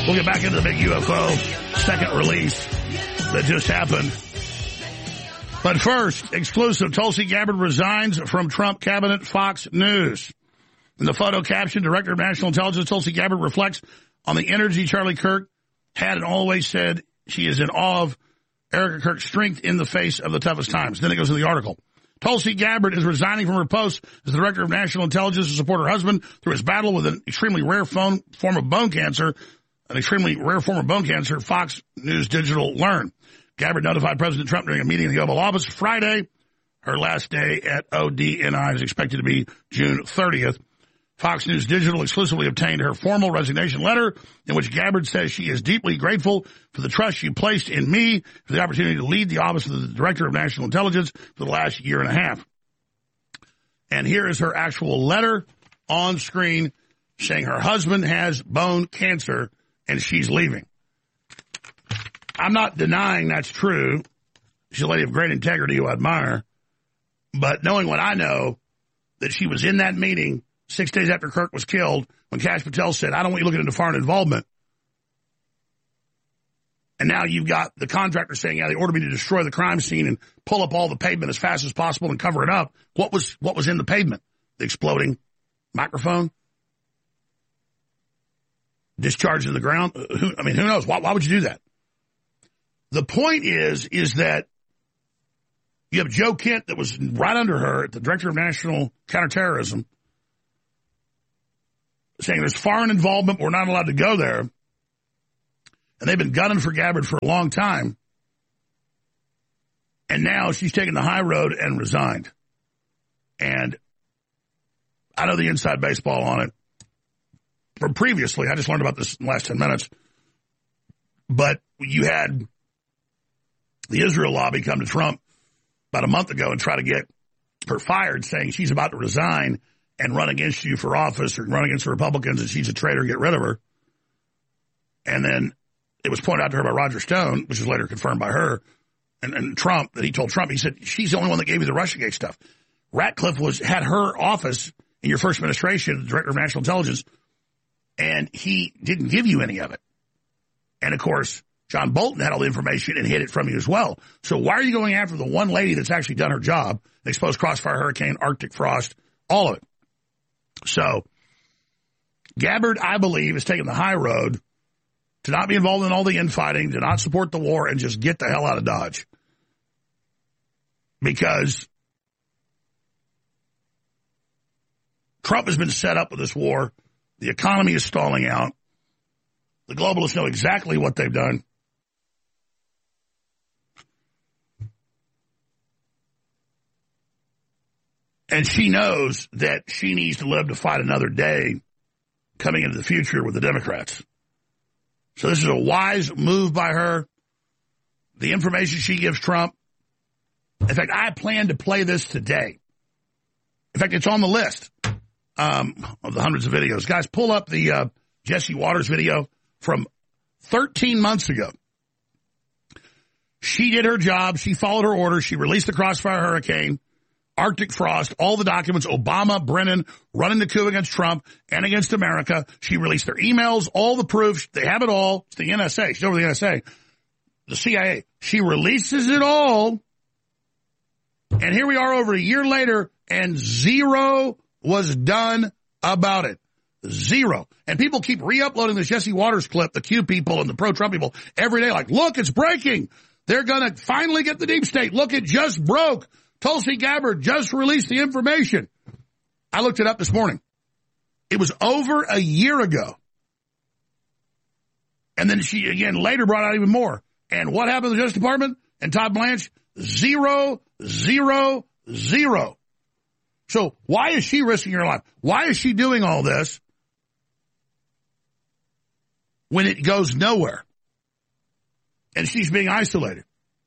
We'll get back into the big UFO second release that just happened. But first, exclusive, Tulsi Gabbard resigns from Trump cabinet, Fox News. In the photo caption, Director of National Intelligence Tulsi Gabbard reflects on the energy Charlie Kirk had and always said she is in awe of Erica Kirk's strength in the face of the toughest times. Then it goes to the article. Tulsi Gabbard is resigning from her post as the Director of National Intelligence to support her husband through his battle with an extremely rare form of bone cancer. An extremely rare form of bone cancer, Fox News Digital learned. Gabbard notified President Trump during a meeting in the Oval Office Friday. Her last day at ODNI is expected to be June 30th. Fox News Digital exclusively obtained her formal resignation letter in which Gabbard says she is deeply grateful for the trust she placed in me for the opportunity to lead the Office of the Director of National Intelligence for the last year and a half. And here is her actual letter on screen saying her husband has bone cancer and she's leaving. I'm not denying that's true. She's a lady of great integrity who I admire. But knowing what I know, that she was in that meeting 6 days after Kirk was killed when Kash Patel said, I don't want you looking into foreign involvement. And now you've got the contractor saying, yeah, they ordered me to destroy the crime scene and pull up all the pavement as fast as possible and cover it up. What was in the pavement? The exploding microphone? Discharged in the ground? Who knows? Why would you do that? The point is that you have Joe Kent that was right under her, the Director of National Counterterrorism, saying there's foreign involvement, we're not allowed to go there. And they've been gunning for Gabbard for a long time. And now she's taken the high road and resigned. And I know the inside baseball on it from previously. I just learned about this in the last 10 minutes. But you had the Israel lobby come to Trump about a month ago and try to get her fired, saying she's about to resign and run against you for office or run against the Republicans and she's a traitor, get rid of her. And then it was pointed out to her by Roger Stone, which was later confirmed by her, and Trump, that he told Trump, he said, she's the only one that gave you the Russiagate stuff. Ratcliffe had her office in your first administration, the Director of National Intelligence, and he didn't give you any of it. And, of course, John Bolton had all the information and hid it from you as well. So why are you going after the one lady that's actually done her job, exposed Crossfire Hurricane, Arctic Frost, all of it? So Gabbard, I believe, is taking the high road to not be involved in all the infighting, to not support the war, and just get the hell out of Dodge. Because Trump has been set up with this war. The economy is stalling out. The globalists know exactly what they've done. And she knows that she needs to live to fight another day coming into the future with the Democrats. So this is a wise move by her. The information she gives Trump. In fact, I plan to play this today. In fact, it's on the list of the hundreds of videos. Guys, pull up the Jesse Waters video from 13 months ago. She did her job. She followed her orders. She released the Crossfire Hurricane, Arctic Frost, all the documents, Obama, Brennan, running the coup against Trump and against America. She released their emails, all the proofs. They have it all. It's the NSA. She's over the NSA. The CIA. She releases it all. And here we are over a year later, and zero was done about it. Zero. And people keep re-uploading this Jesse Waters clip, the Q people and the pro-Trump people, every day like, look, it's breaking. They're going to finally get the deep state. Look, it just broke. Tulsi Gabbard just released the information. I looked it up this morning. It was over a year ago. And then she, again, later brought out even more. And what happened to the Justice Department and Todd Blanche? 0, 0, 0. So why is she risking her life? Why is she doing all this when it goes nowhere? And she's being isolated.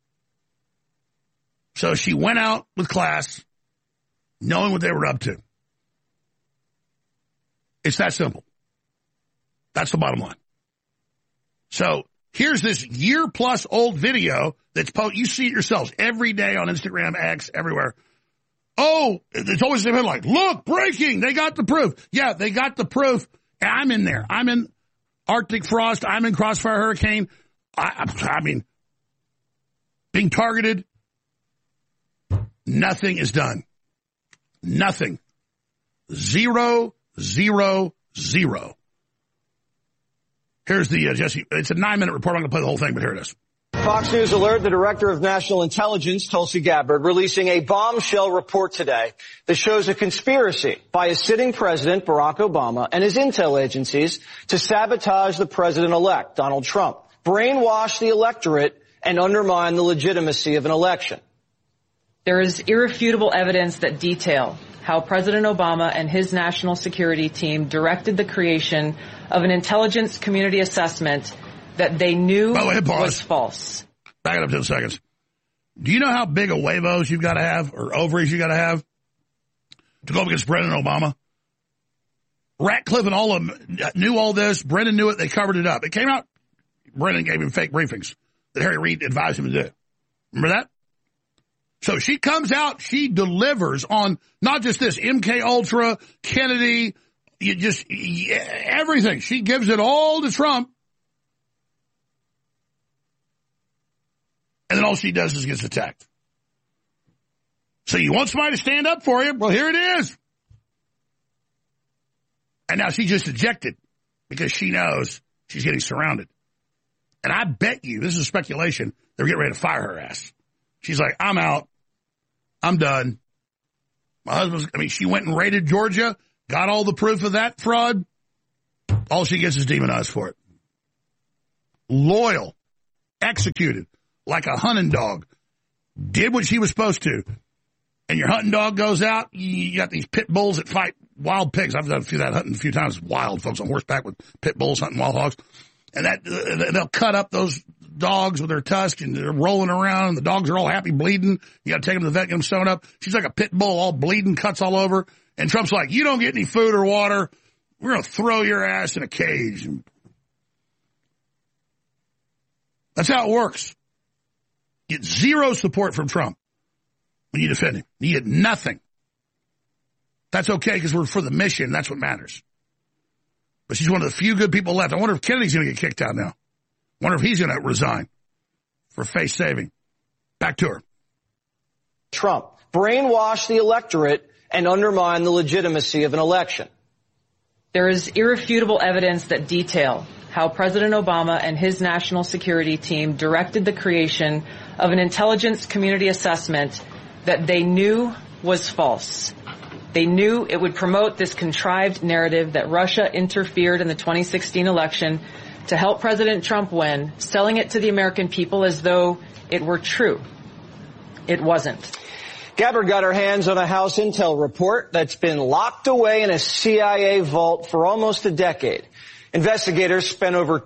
So she went out with class, knowing what they were up to. It's that simple. That's the bottom line. So here's this year-plus old video that's you see it yourselves every day on Instagram, X, everywhere. Oh, it's always the headline. Look, breaking. They got the proof. Yeah, they got the proof. And I'm in there. I'm in Arctic frost, I'm in crossfire hurricane. I mean, being targeted. Nothing is done. Nothing. 0, 0, 0. Here's the, Jesse, it's a 9-minute report. I'm going to play the whole thing, but here it is. Fox News alert, the Director of National Intelligence, Tulsi Gabbard, releasing a bombshell report today that shows a conspiracy by a sitting president, Barack Obama, and his intel agencies to sabotage the president-elect, Donald Trump, brainwash the electorate, and undermine the legitimacy of an election. There is irrefutable evidence that detail how President Obama and his national security team directed the creation of an intelligence community assessment that they knew was false. Back it up 10 seconds. Do you know how big a huevos you've got to have, or ovaries you got to have, to go up against President Obama? Ratcliffe and all of them knew all this. Brennan knew it. They covered it up. It came out. Brennan gave him fake briefings that Harry Reid advised him to do. Remember that? So she comes out, she delivers on not just this, MK Ultra, Kennedy, everything. She gives it all to Trump. And then all she does is gets attacked. So you want somebody to stand up for you? Well, here it is. And now she's just ejected because she knows she's getting surrounded. And I bet you, this is speculation, they're getting ready to fire her ass. She's like, I'm out. I'm done. She went and raided Georgia, got all the proof of that fraud. All she gets is demonized for it. Loyal, executed like a hunting dog, did what she was supposed to. And your hunting dog goes out, you got these pit bulls that fight wild pigs. I've done that hunting a few times. Wild folks on horseback with pit bulls hunting wild hogs. And they'll cut up those dogs with their tusks, and they're rolling around, and the dogs are all happy bleeding. You got to take them to the vet, get them sewn up. She's like a pit bull, all bleeding, cuts all over. And Trump's like, you don't get any food or water. We're going to throw your ass in a cage. That's how it works. You get zero support from Trump when you defend him. You get nothing. That's okay because we're for the mission. That's what matters. But she's one of the few good people left. I wonder if Kennedy's going to get kicked out now. I wonder if he's going to resign for face saving. Back to her. Trump brainwash the electorate and undermine the legitimacy of an election. There is irrefutable evidence that detail how President Obama and his national security team directed the creation of an intelligence community assessment that they knew was false. They knew it would promote this contrived narrative that Russia interfered in the 2016 election to help President Trump win, selling it to the American people as though it were true. It wasn't. Gabbard got her hands on a House intel report that's been locked away in a CIA vault for almost a decade. Investigators spent over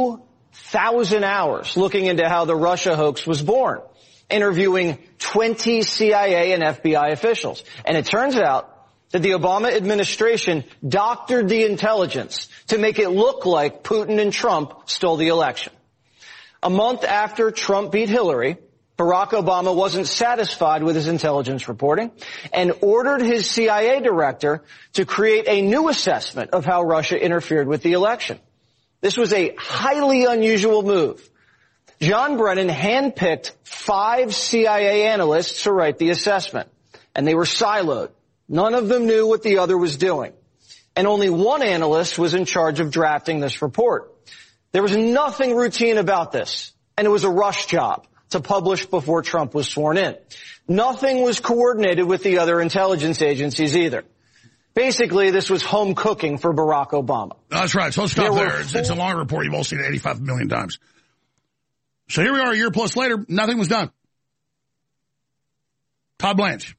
2,000 hours looking into how the Russia hoax was born, interviewing 20 CIA and FBI officials. And it turns out that the Obama administration doctored the intelligence to make it look like Putin and Trump stole the election. A month after Trump beat Hillary, Barack Obama wasn't satisfied with his intelligence reporting and ordered his CIA director to create a new assessment of how Russia interfered with the election. This was a highly unusual move. John Brennan handpicked 5 CIA analysts to write the assessment, and they were siloed. None of them knew what the other was doing. And only one analyst was in charge of drafting this report. There was nothing routine about this, and it was a rush job to publish before Trump was sworn in. Nothing was coordinated with the other intelligence agencies either. Basically, this was home cooking for Barack Obama. That's right. So let's stop there. It's a long report. You've all seen it 85 million times. So here we are a year plus later. Nothing was done. Todd Blanche.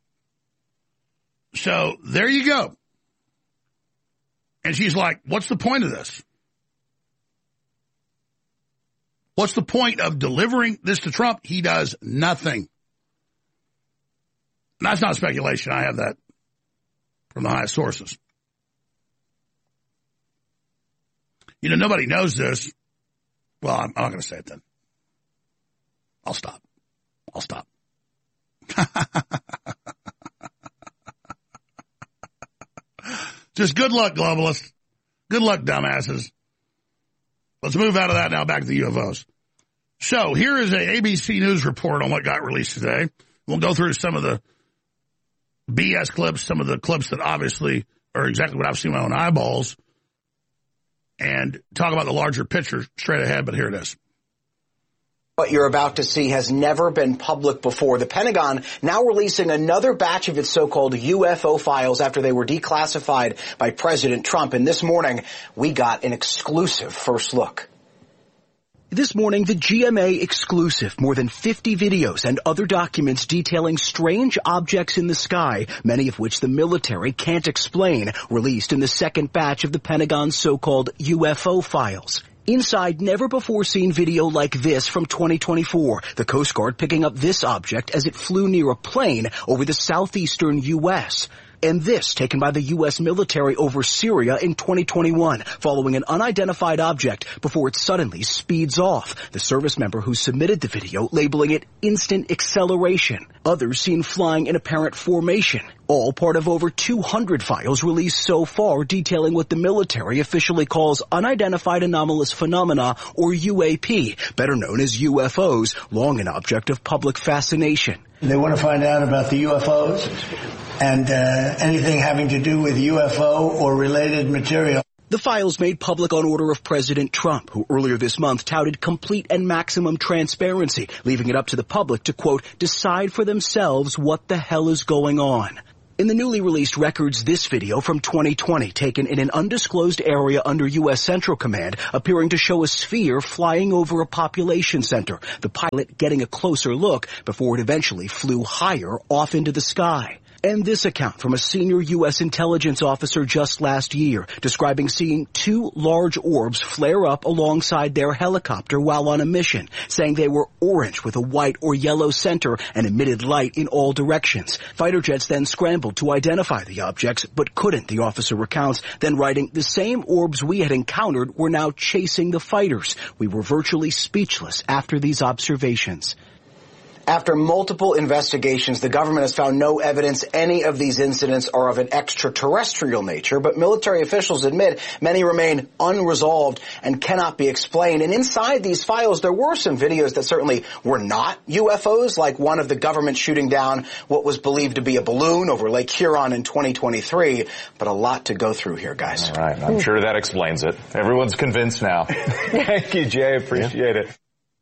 So there you go. And she's like, what's the point of this? What's the point of delivering this to Trump? He does nothing. And that's not speculation. I have that from the highest sources. You know, nobody knows this. Well, I'm not going to say it then. I'll stop. Just good luck, globalists. Good luck, dumbasses. Let's move out of that now back to the UFOs. So here is a ABC News report on what got released today. We'll go through some of the BS clips, some of the clips that obviously are exactly what I've seen with my own eyeballs, and talk about the larger picture straight ahead, but here it is. What you're about to see has never been public before. The Pentagon now releasing another batch of its so-called UFO files after they were declassified by President Trump. And this morning, we got an exclusive first look. This morning, the GMA exclusive, more than 50 videos and other documents detailing strange objects in the sky, many of which the military can't explain, released in the second batch of the Pentagon's so-called UFO files. Inside never-before-seen video like this from 2024, the Coast Guard picking up this object as it flew near a plane over the southeastern U.S., and this taken by the U.S. military over Syria in 2021, following an unidentified object before it suddenly speeds off. The service member who submitted the video labeling it instant acceleration. Others seen flying in apparent formation. All part of over 200 files released so far detailing what the military officially calls unidentified anomalous phenomena, or UAP, better known as UFOs, long an object of public fascination. They want to find out about the UFOs and anything having to do with UFO or related material. The files made public on order of President Trump, who earlier this month touted complete and maximum transparency, leaving it up to the public to, quote, decide for themselves what the hell is going on. In the newly released records, this video from 2020, taken in an undisclosed area under U.S. Central Command, appearing to show a sphere flying over a population center, the pilot getting a closer look before it eventually flew higher off into the sky. And this account from a senior U.S. intelligence officer just last year, describing seeing two large orbs flare up alongside their helicopter while on a mission, saying they were orange with a white or yellow center and emitted light in all directions. Fighter jets then scrambled to identify the objects, but couldn't, the officer recounts, then writing, the same orbs we had encountered were now chasing the fighters. We were virtually speechless after these observations. After multiple investigations, the government has found no evidence any of these incidents are of an extraterrestrial nature, but military officials admit many remain unresolved and cannot be explained. And inside these files, there were some videos that certainly were not UFOs, like one of the government shooting down what was believed to be a balloon over Lake Huron in 2023, but a lot to go through here, guys. All right, I'm sure that explains it. Everyone's convinced now. Thank you, Jay. Appreciate it.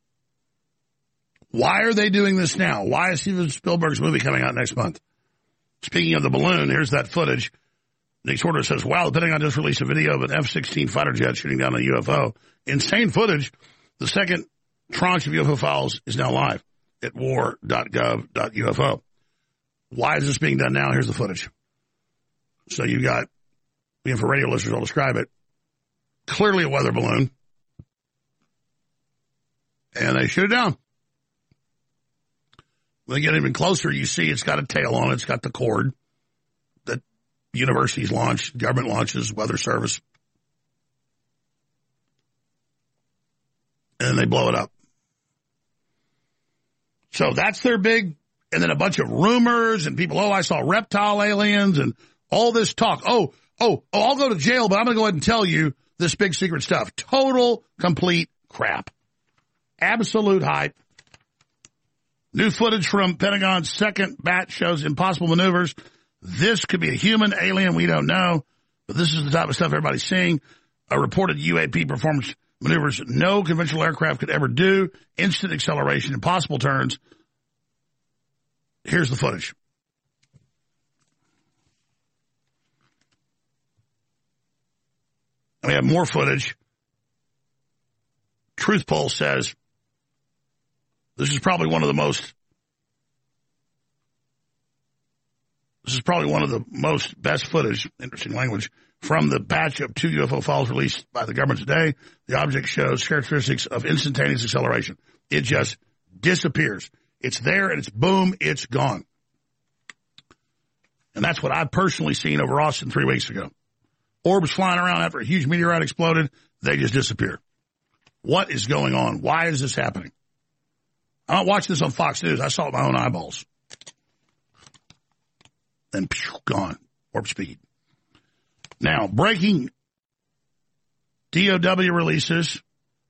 Why are they doing this now? Why is Steven Spielberg's movie coming out next month? Speaking of the balloon, here's that footage. Nick Sorter says, wow, the Pentagon just released a video of an F-16 fighter jet shooting down a UFO. Insane footage. The second tranche of UFO files is now live at war.gov.ufo. Why is this being done now? Here's the footage. So you got, for radio listeners, I'll describe it. Clearly a weather balloon. And they shoot it down. When they get even closer, you see it's got a tail on it. It's got the cord that universities launch, government launches, weather service. And they blow it up. So that's their big, and then a bunch of rumors and people, I saw reptile aliens and all this talk. I'll go to jail, but I'm going to go ahead and tell you this big secret stuff. Total, complete crap. Absolute hype. New footage from Pentagon's second batch shows impossible maneuvers. This could be a human, alien, we don't know. But this is the type of stuff everybody's seeing. A reported UAP performance maneuvers no conventional aircraft could ever do. Instant acceleration, impossible turns. Here's the footage. And we have more footage. Truth Poll says this is probably one of the most best footage, interesting language, from the batch of 2 UFO files released by the government today. The object shows characteristics of instantaneous acceleration. It just disappears. It's there and it's boom, it's gone. And that's what I've personally seen over Austin 3 weeks ago. Orbs flying around after a huge meteorite exploded, they just disappear. What is going on? Why is this happening? I'm not watching this on Fox News. I saw it with my own eyeballs. Then, gone. Warp speed. Now, breaking DOW releases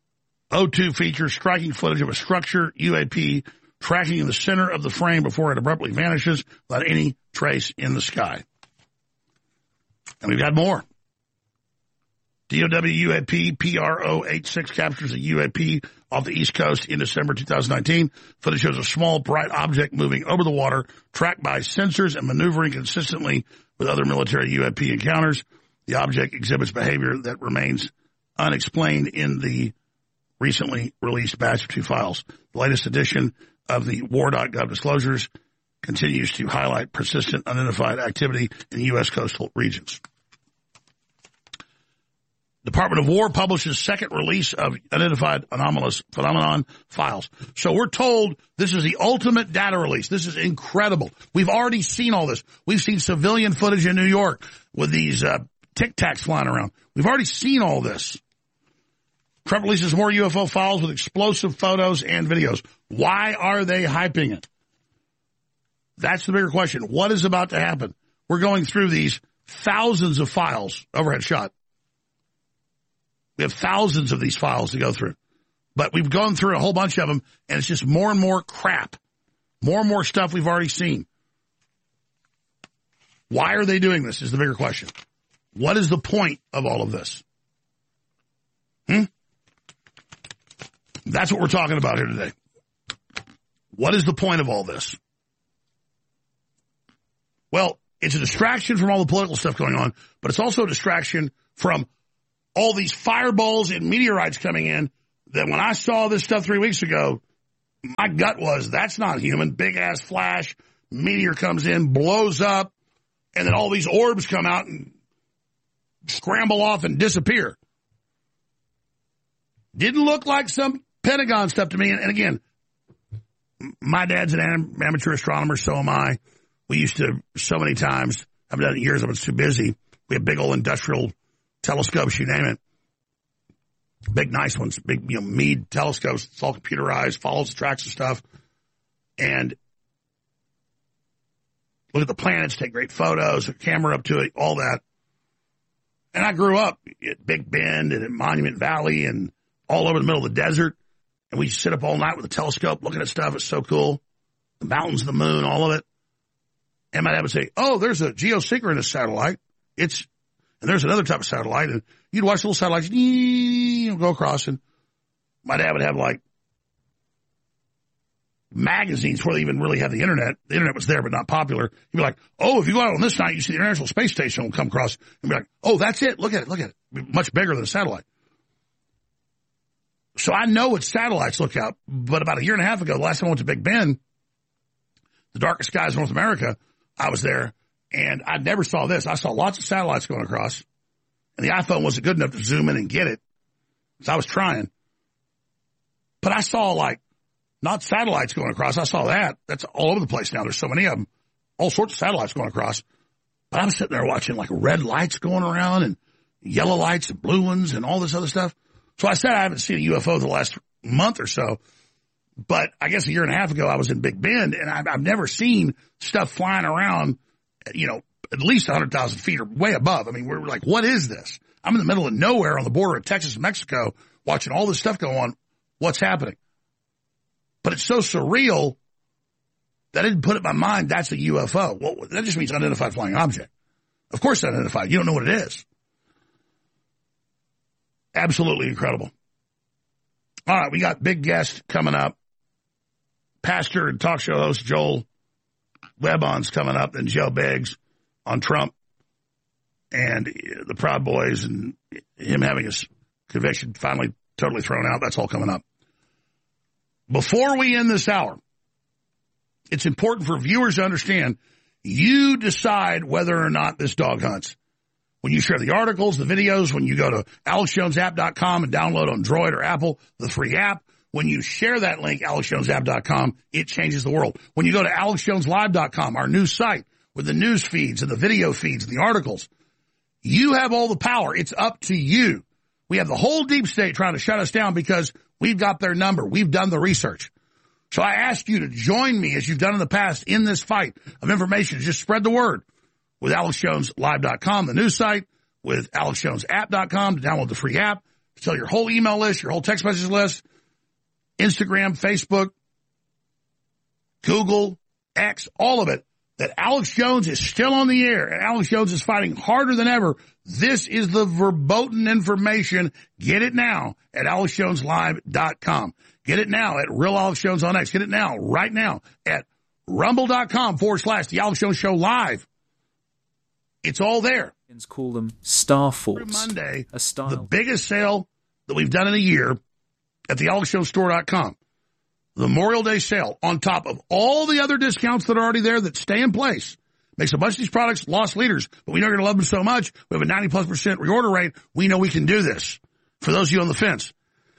O2 features striking footage of a structure UAP tracking in the center of the frame before it abruptly vanishes without any trace in the sky. And we've got more. DOW UAP PRO-86 captures a UAP off the East Coast in December 2019. Footage shows a small, bright object moving over the water, tracked by sensors and maneuvering consistently with other military UAP encounters. The object exhibits behavior that remains unexplained in the recently released batch of 2 files. The latest edition of the war.gov disclosures continues to highlight persistent unidentified activity in U.S. coastal regions. Department of War publishes second release of unidentified anomalous phenomenon files. So we're told this is the ultimate data release. This is incredible. We've already seen all this. We've seen civilian footage in New York with these Tic Tacs flying around. We've already seen all this. Trump releases more UFO files with explosive photos and videos. Why are they hyping it? That's the bigger question. What is about to happen? We're going through these thousands of files, overhead shot. We have thousands of these files to go through. But we've gone through a whole bunch of them, and it's just more and more crap. More and more stuff we've already seen. Why are they doing this is the bigger question. What is the point of all of this? That's what we're talking about here today. What is the point of all this? Well, it's a distraction from all the political stuff going on, but it's also a distraction from all these fireballs and meteorites coming in that when I saw this stuff 3 weeks ago, my gut was, that's not human. Big-ass flash, meteor comes in, blows up, and then all these orbs come out and scramble off and disappear. Didn't look like some Pentagon stuff to me. And again, my dad's an amateur astronomer, so am I. We used to, so many times, I haven't done it in years, I was too busy. We have big old industrial telescopes, you name it. Big, nice ones, big, Meade telescopes. It's all computerized, follows the tracks and stuff. And look at the planets, take great photos, a camera up to it, all that. And I grew up at Big Bend and at Monument Valley and all over the middle of the desert. And we sit up all night with a telescope looking at stuff. It's so cool. The mountains, the moon, all of it. And my dad would say, oh, there's a geosynchronous satellite. And there's another type of satellite. And you'd watch little satellites go across. And my dad would have like magazines before they even really had the internet. The internet was there, but not popular. He'd be like, oh, if you go out on this night, you see the International Space Station will come across. And be like, oh, that's it. Look at it. Much bigger than a satellite. So I know what satellites look out. But about a year and a half ago, the last time I went to Big Bend, the darkest skies of North America, I was there, and I never saw this. I saw lots of satellites going across, and the iPhone wasn't good enough to zoom in and get it, so I was trying. But I saw, not satellites going across. I saw that. That's all over the place now. There's so many of them, all sorts of satellites going across. But I was sitting there watching, red lights going around and yellow lights and blue ones and all this other stuff. So I said I haven't seen a UFO the last month or so. But I guess a year and a half ago, I was in Big Bend, and I've never seen stuff flying around, at least 100,000 feet or way above. I mean, we're like, what is this? I'm in the middle of nowhere on the border of Texas and Mexico watching all this stuff go on. What's happening? But it's so surreal that I didn't put it in my mind that's a UFO. Well, that just means unidentified flying object. Of course it's unidentified. You don't know what it is. Absolutely incredible. All right, we got big guest coming up. Pastor and talk show host Joel Webon's coming up, and Joe Biggs on Trump and the Proud Boys and him having his conviction finally totally thrown out. That's all coming up. Before we end this hour, it's important for viewers to understand you decide whether or not this dog hunts. When you share the articles, the videos, when you go to AlexJonesApp.com and download on Droid or Apple, the free app, when you share that link, AlexJonesApp.com, it changes the world. When you go to AlexJonesLive.com, our new site with the news feeds and the video feeds and the articles, you have all the power. It's up to you. We have the whole deep state trying to shut us down because we've got their number. We've done the research. So I ask you to join me, as you've done in the past, in this fight of information. Just spread the word with AlexJonesLive.com, the news site, with AlexJonesApp.com to download the free app. Sell your whole email list, your whole text message list, Instagram, Facebook, Google, X, all of it. That Alex Jones is still on the air, and Alex Jones is fighting harder than ever. This is the verboten information. Get it now at AlexJonesLive.com. Get it now at Real Alex Jones on X. Get it now, right now, at Rumble.com/The Alex Jones Show Live. It's all there. Call them Star Force. Every Monday, the biggest sale that we've done in a year at the AlexJonesStore.com. The Memorial Day sale, on top of all the other discounts that are already there that stay in place. Makes a bunch of these products lost leaders, but we know you're going to love them so much. We have a 90+% reorder rate. We know we can do this. For those of you on the fence.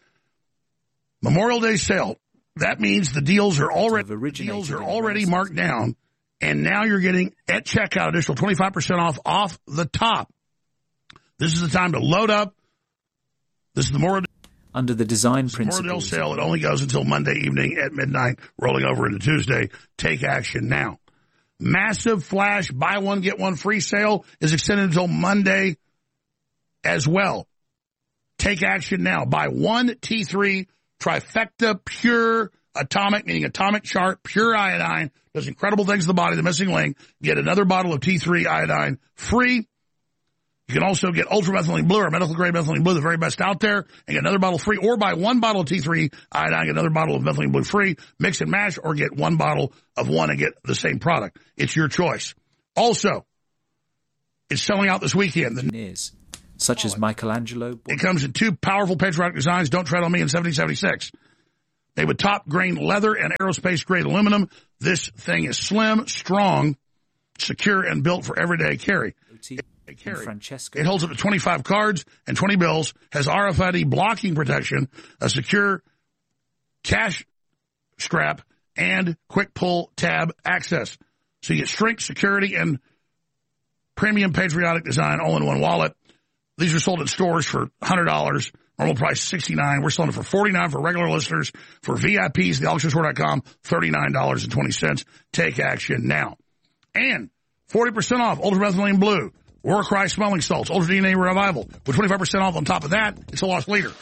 Memorial Day sale. That means the deals are already marked down, and now you're getting at checkout additional 25% off the top. This is the time to load up. This is the Memorial Day. Under the design principles. Memorial Day sale. It only goes until Monday evening at midnight, rolling over into Tuesday. Take action now. Massive flash buy one, get one free sale is extended until Monday as well. Take action now. Buy one T3 Trifecta Pure Atomic, meaning atomic chart, pure iodine. Does incredible things to the body, the missing link. Get another bottle of T3 iodine free. You can also get ultramethylene blue or medical grade methylene blue, the very best out there, and get another bottle free, or buy one bottle of T3 iodine, get another bottle of methylene blue free, mix and match, or get one bottle of one and get the same product. It's your choice. Also, it's selling out this weekend. Such as Michelangelo. It comes in two powerful patriotic designs, Don't Tread on Me in 1776. Made with top grain leather and aerospace grade aluminum. This thing is slim, strong, secure, and built for everyday carry. It holds up to 25 cards and 20 bills, has RFID blocking protection, a secure cash strap, and quick pull tab access. So you get strength, security, and premium patriotic design all in one wallet. These are sold at stores for $100. Normal price $69. We're selling it for $49 for regular listeners. For VIPs, theAlexJonesStore.com, $39.20. Take action now. And 40% off ultramethylene blue. Warcry smelling salts, Ultra DNA Revival, with 25% off on top of that. It's a lost leader.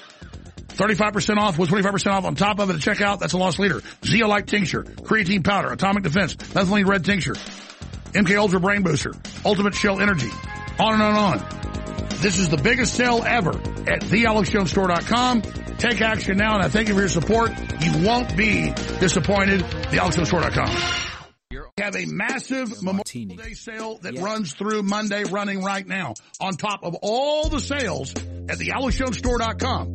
35% off with 25% off on top of it at checkout. That's a lost leader. Zeolite tincture, creatine powder, atomic defense, methylene red tincture, MK Ultra brain booster, ultimate shell energy, on and on and on. This is the biggest sale ever at theAlexJonesStore.com. Take action now, and I thank you for your support. You won't be disappointed. TheAlexJonesStore.com. We have a massive Memorial Day sale that runs through Monday, running right now. On top of all the sales at theAlexJonesStore.com,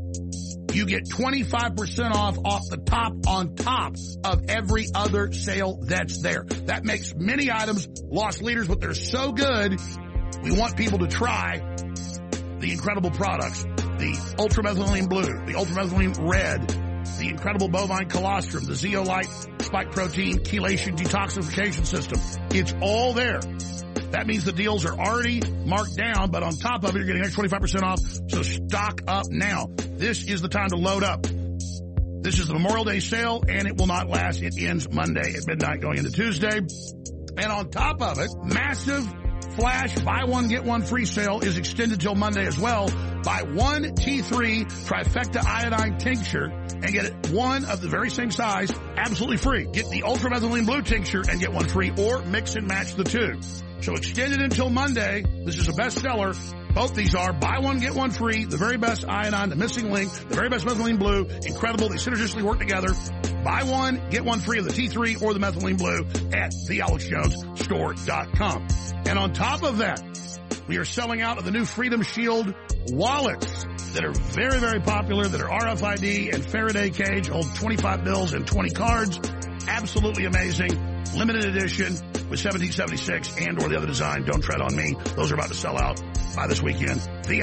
you get 25% off the top on top of every other sale that's there. That makes many items lost leaders, but they're so good, we want people to try the incredible products. The ultramethylene blue, the ultramethylene red, the incredible bovine colostrum, the Zeolite spike protein chelation detoxification system. It's all there. That means the deals are already marked down, but on top of it, you're getting extra 25% off. So stock up now. This is the time to load up. This is the Memorial Day sale, and it will not last. It ends Monday at midnight going into Tuesday. And on top of it, massive flash buy one, get one free sale is extended till Monday as well. Buy one T3 Trifecta iodine tincture and get one of the very same size absolutely free. Get the ultramethylene blue tincture and get one free, or mix and match the two. So extended until Monday. This is a bestseller. Both these are buy one, get one free, the very best iodine, the missing link, the very best methylene blue. Incredible. They synergistically work together. Buy one, get one free of the T3 or the methylene blue at theAlexJonesStore.com. And on top of that, we are selling out of the new Freedom Shield wallets that are very, very popular, that are RFID and Faraday cage, hold 25 bills and 20 cards. Absolutely amazing. Limited edition with 1776 and or the other design, Don't Tread on Me. Those are about to sell out by this weekend.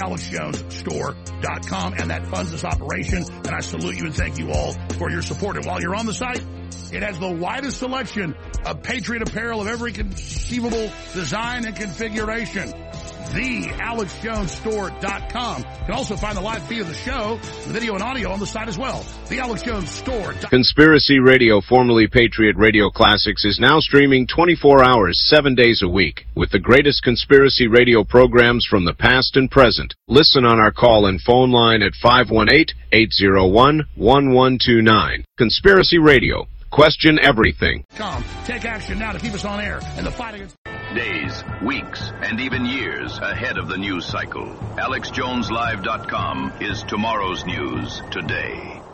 TheAlexJonesStore.com, and that funds this operation. And I salute you and thank you all for your support. And while you're on the site, it has the widest selection of Patriot apparel of every conceivable design and configuration. TheAlexJonesStore.com. can also find the live feed of the show, the video and audio on the site as well. The Alex Jones Store. Conspiracy Radio, formerly Patriot Radio Classics, is now streaming 24 hours, 7 days a week, with the greatest conspiracy radio programs from the past and present. Listen on our call and phone line at 518-801-1129. Conspiracy Radio. Question everything. Take action now to keep us on air and the fight against... Days, weeks, and even years ahead of the news cycle. AlexJonesLive.com is tomorrow's news today.